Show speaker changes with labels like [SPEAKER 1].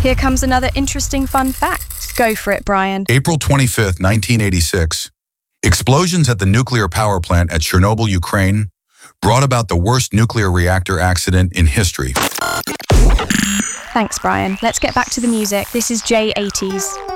[SPEAKER 1] Here comes another interesting fun fact. Go for it, Brian.
[SPEAKER 2] April 25th, 1986. Explosions at the nuclear power plant at Chernobyl, Ukraine, brought about the worst nuclear reactor accident in history.
[SPEAKER 1] Thanks, Brian. Let's get back to the music. This is J80s.